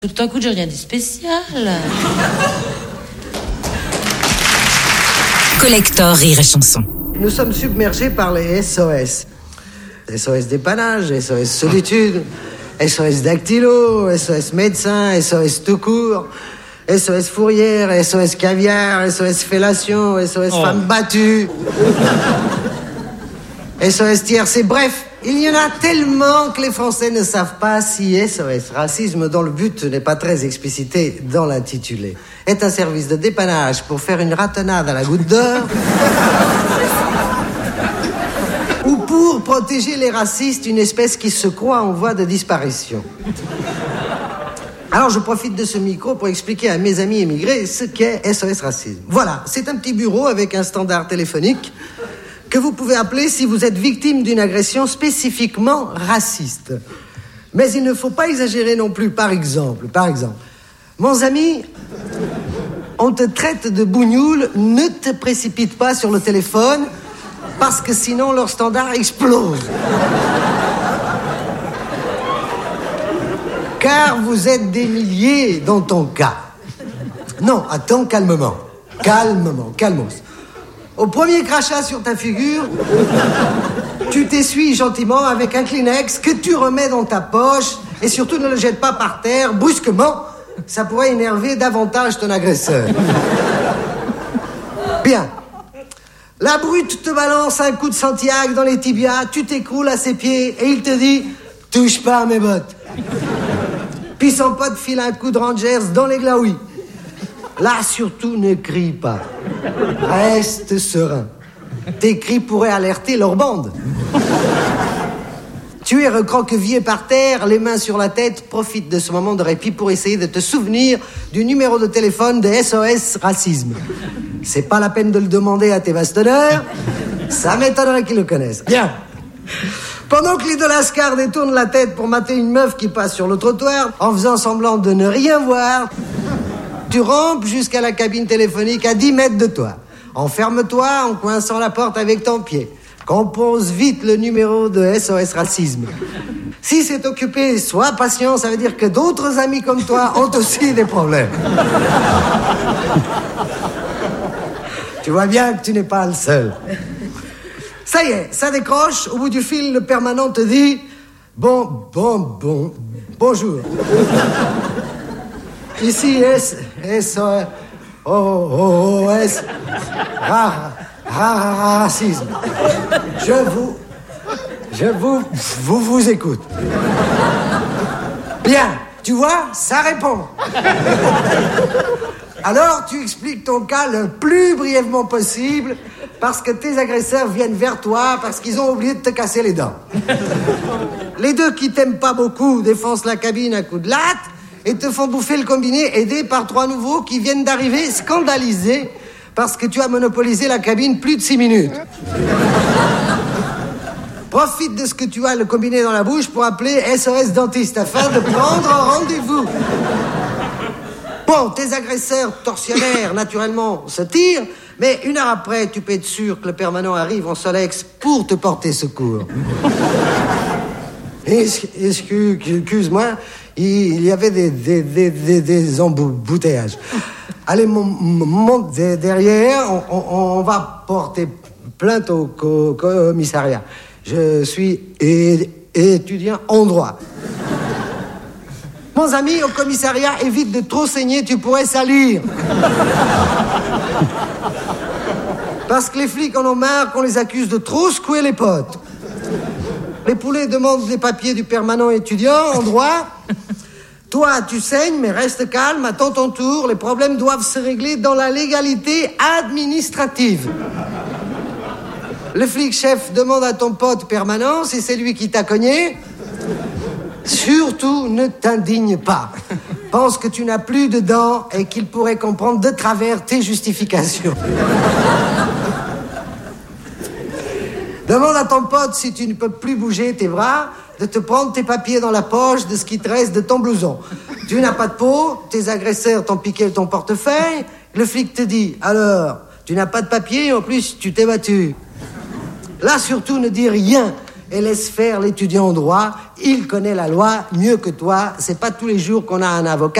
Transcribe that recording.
Tout d'un coup, j'ai rien dit spécial. Collector Rire et Chanson. Nous sommes submergés par les SOS. SOS dépannage, SOS solitude, SOS dactylo, SOS médecin, SOS tout court, SOS fourrière, SOS caviar, SOS fellation, SOS femme battue, SOS tiercé. Bref, il y en a tellement que les Français ne savent pas si SOS racisme, dont le but n'est pas très explicité dans l'intitulé, est un service de dépannage pour faire une ratonnade à la goutte d'or ou pour protéger les racistes, une espèce qui se croit en voie de disparition. Alors je profite de ce micro pour expliquer à mes amis émigrés ce qu'est SOS Racisme. Voilà, c'est un petit bureau avec un standard téléphonique que vous pouvez appeler si vous êtes victime d'une agression spécifiquement raciste. Mais il ne faut pas exagérer non plus. Par exemple, mon ami, on te traite de bougnoule, ne te précipite pas sur le téléphone, parce que sinon leur standard explose. Car vous êtes des milliers dans ton cas. Non, attends, calmement, calmos. Au premier crachat sur ta figure, tu t'essuies gentiment avec un Kleenex que tu remets dans ta poche et surtout ne le jettes pas par terre brusquement, ça pourrait énerver davantage ton agresseur. Bien. La brute te balance un coup de Santiago dans les tibias, tu t'écroules à ses pieds et il te dit « Touche pas à mes bottes ». Puis son pote file un coup de Rangers dans les glaouis. Là, surtout, ne crie pas. Reste serein. Tes cris pourraient alerter leur bande. Tu es recroquevillé par terre, les mains sur la tête, profite de ce moment de répit pour essayer de te souvenir du numéro de téléphone de SOS Racisme. C'est pas la peine de le demander à tes bastonneurs, ça m'étonnerait qu'ils le connaissent. Bien. Pendant que les deux lascars détournent la tête pour mater une meuf qui passe sur le trottoir, en faisant semblant de ne rien voir, tu rampes jusqu'à la cabine téléphonique à 10 mètres de toi. Enferme-toi en coinçant la porte avec ton pied. Compose vite le numéro de SOS Racisme. Si c'est occupé, sois patient, ça veut dire que d'autres amis comme toi ont aussi des problèmes. Tu vois bien que tu n'es pas le seul. Ça y est, ça décroche. Au bout du fil, le permanent te dit « bonjour. Ici, SOS Racisme. Je vous écoute. » Bien, tu vois, ça répond. Alors, tu expliques ton cas le plus brièvement possible, parce que tes agresseurs viennent vers toi, parce qu'ils ont oublié de te casser les dents. Les deux qui t'aiment pas beaucoup défoncent la cabine à coups de latte et te font bouffer le combiné, aidés par 3 nouveaux qui viennent d'arriver scandalisés parce que tu as monopolisé la cabine plus de 6 minutes. Profite de ce que tu as le combiné dans la bouche pour appeler SOS Dentiste afin de prendre un rendez-vous. Bon, tes agresseurs tortionnaires, naturellement, se tirent, mais 1 heure après, tu peux être sûr que le permanent arrive en Solex pour te porter secours. Excuse-moi, il y avait des embouteillages. Allez, monte derrière, on va porter plainte au commissariat. Je suis étudiant en droit. Mon ami, au commissariat, évite de trop saigner, tu pourrais salir. Parce que les flics en ont marre qu'on les accuse de trop secouer les potes. Les poulets demandent les papiers du permanent étudiant en droit. Toi, tu saignes, mais reste calme, attends ton tour. Les problèmes doivent se régler dans la légalité administrative. Le flic chef demande à ton pote permanent si c'est lui qui t'a cogné. Surtout, ne t'indigne pas. Pense que tu n'as plus de dents et qu'il pourrait comprendre de travers tes justifications. Demande à ton pote, si tu ne peux plus bouger tes bras, de te prendre tes papiers dans la poche de ce qui te reste de ton blouson. Tu n'as pas de peau, tes agresseurs t'ont piqué ton portefeuille, le flic te dit, alors, tu n'as pas de papier, en plus tu t'es battu. Là, surtout, ne dis rien. et laisse faire l'étudiant en droit. Il connaît la loi mieux que toi. C'est pas tous les jours qu'on a un avocat